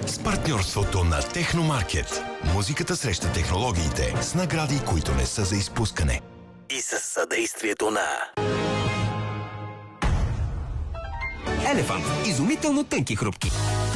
с партньорството на Техномаркет. Музиката среща технологиите с награди, които не са за изпускане. И със съдействието на Елефант. Изумително тънки хрупки.